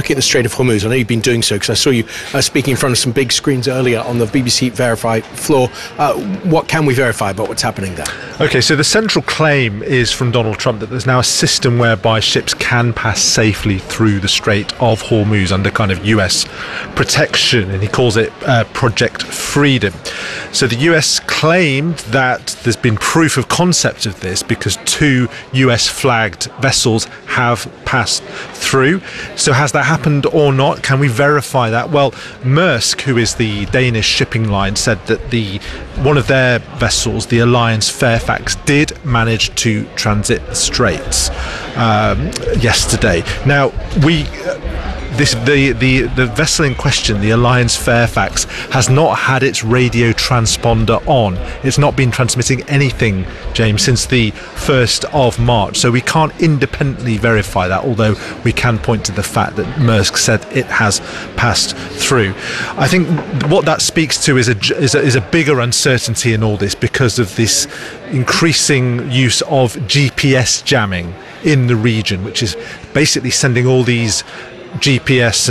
looking at the Strait of Hormuz. I know you've been doing so because I saw you speaking in front of some big screens earlier on the BBC Verify floor. What can we verify about what's happening there? Okay, so the central claim is from Donald Trump that there's now a system whereby ships can pass safely through the Strait of Hormuz under kind of US protection, and he calls it Project Freedom. So the US claimed that there's been proof of concept of this because 2 US flagged vessels have passed through. So has that happened or not? Can we verify that? Well, Maersk, who is the Danish shipping line, said that one of their vessels, the Alliance Fairfax, did manage to transit the straits yesterday. Now, the vessel in question, the Alliance Fairfax, has not had its radio transponder on. It's not been transmitting anything, James, since the 1st of March. So we can't independently verify that, although we can point to the fact that Maersk said it has passed through. I think what that speaks to is a bigger uncertainty in all this because of this increasing use of GPS jamming in the region, which is basically sending all these GPS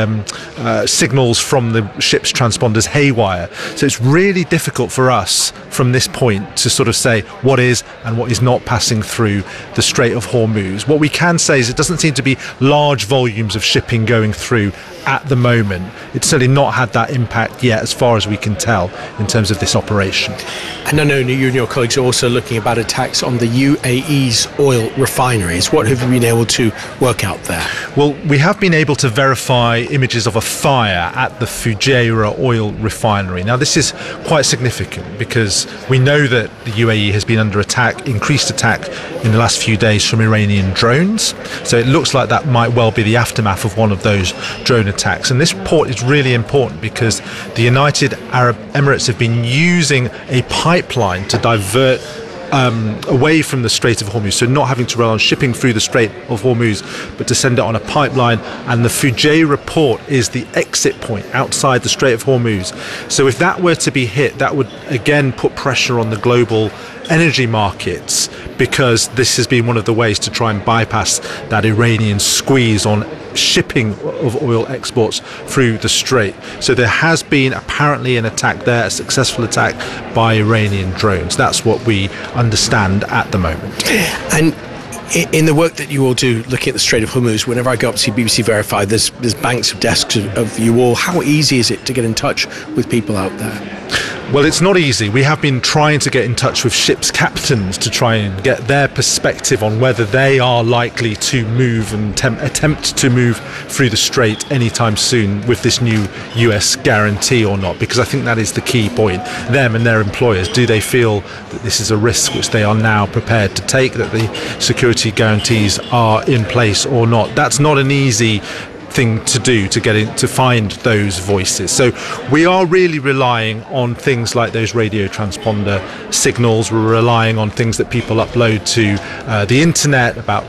and signals from the ship's transponders haywire. So it's really difficult for us from this point to sort of say what is and what is not passing through the Strait of Hormuz. What we can say is it doesn't seem to be large volumes of shipping going through at the moment. It's certainly not had that impact yet, as far as we can tell, in terms of this operation. And I know you and your colleagues are also looking about attacks on the UAE's oil refineries. What have you been able to work out there? Well, we have been able to verify images of a fire at the Fujairah oil refinery. Now, this is quite significant because we know that the UAE has been under attack, increased attack in the last few days from Iranian drones. So it looks like that might well be the aftermath of one of those drone attacks. And this port is really important because the United Arab Emirates have been using a pipeline to divert away from the Strait of Hormuz, so not having to rely on shipping through the Strait of Hormuz, but to send it on a pipeline. And the Fujairah port is the exit point outside the Strait of Hormuz. So if that were to be hit, that would again put pressure on the global energy markets, because this has been one of the ways to try and bypass that Iranian squeeze on shipping of oil exports through the Strait. So there has been apparently an attack there, a successful attack by Iranian drones. That's what we understand at the moment. And in the work that you all do looking at the Strait of Hormuz, whenever I go up to see BBC Verify, there's banks of desks of you all. How easy is it to get in touch with people out there? Well, it's not easy. We have been trying to get in touch with ships' captains to try and get their perspective on whether they are likely to move and attempt to move through the Strait anytime soon with this new US guarantee or not, because I think that is the key point. Them and their employers, do they feel that this is a risk which they are now prepared to take, that the security guarantees are in place or not? That's not an easy thing to do to get in to find those voices. So we are really relying on things like those radio transponder signals. We're relying on things that people upload to the internet about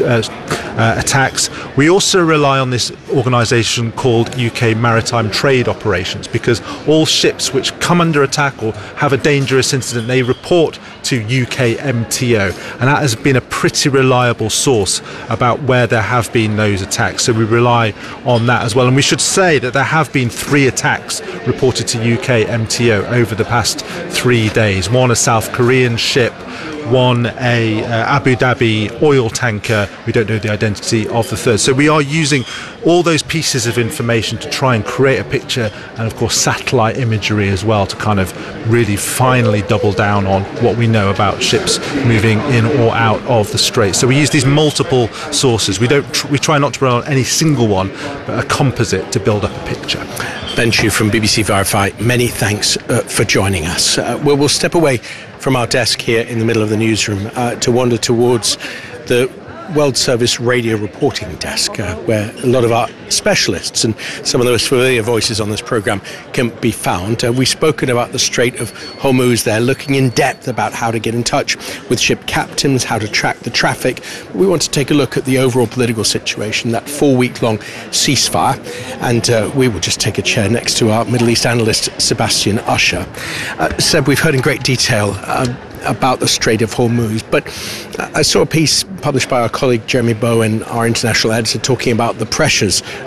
attacks. We also rely on this organisation called UK Maritime Trade Operations, because all ships which come under attack or have a dangerous incident, they report to UK MTO, and that has been a pretty reliable source about where there have been those attacks. So we rely on that as well. And we should say that there have been 3 attacks reported to UK MTO over the past 3 days. One, a South Korean ship, one a Abu Dhabi oil tanker. We don't know the identity of the third. So we are using all those pieces of information to try and create a picture, and of course satellite imagery as well, to kind of really finally double down on what we know about ships moving in or out of the Strait. So we use these multiple sources. We try not to rely on any single one, but a composite to build up a picture. Ben Chew from BBC Verify, many thanks for joining us. We'll step away from our desk here in the middle of the newsroom to wander towards the World Service radio reporting desk, where a lot of our specialists and some of the most familiar voices on this programme can be found. We've spoken about the Strait of Hormuz there, looking in depth about how to get in touch with ship captains, how to track the traffic. We want to take a look at the overall political situation, that 4-week-long ceasefire, and we will just take a chair next to our Middle East analyst, Sebastian Usher. Seb, we've heard in great detail about the Strait of Hormuz, but I saw a piece published by our colleague Jeremy Bowen, our international editor, talking about the pressures